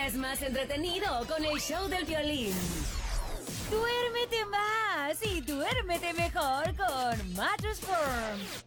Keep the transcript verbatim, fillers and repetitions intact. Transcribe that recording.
día es más entretenido con el show del violín. Duérmete más y duérmete mejor con Mattress Firm.